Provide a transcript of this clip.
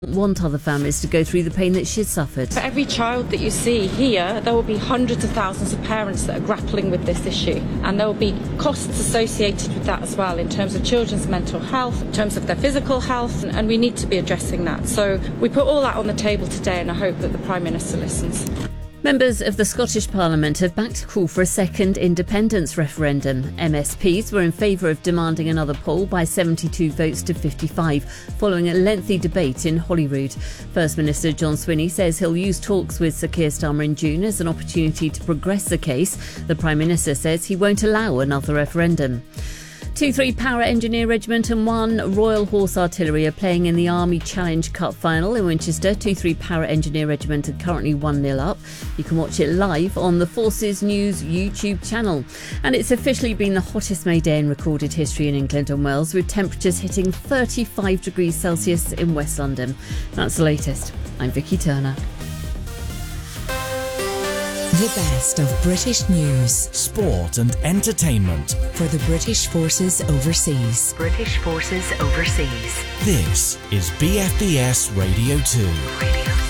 Want other families to go through the pain that she's suffered. For every child that you see here, there will be hundreds of thousands of parents that are grappling with this issue, and there will be costs associated with that as well in terms of children's mental health, in terms of their physical health, and we need to be addressing that. So we put all that on the table today, and I hope that the Prime Minister listens. Members of the Scottish Parliament have backed a call for a second independence referendum. MSPs were in favour of demanding another poll by 72 votes to 55, following a lengthy debate in Holyrood. First Minister John Swinney says he'll use talks with Sir Keir Starmer in June as an opportunity to progress the case. The Prime Minister says he won't allow another referendum. 2-3 Para Engineer Regiment and 1 Royal Horse Artillery are playing in the Army Challenge Cup final in Winchester. 2-3 Para Engineer Regiment are currently 1-0 up. You can watch it live on the Forces News YouTube channel. And it's officially been the hottest May day in recorded history in England and Wales, with temperatures hitting 35 degrees Celsius in West London. That's the latest. I'm Vicky Turner. The best of British news, sport and entertainment for the British Forces Overseas. British Forces Overseas. This is BFBS Radio 2.